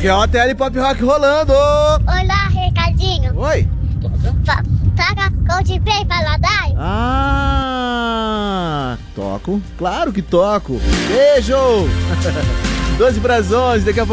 Aqui é o TL Pop Rock rolando. Olá, Ricardinho. Oi. Toca Coldplay Paladar? Toco. Claro que toco. Beijo. 12 para as 11, daqui a pouco.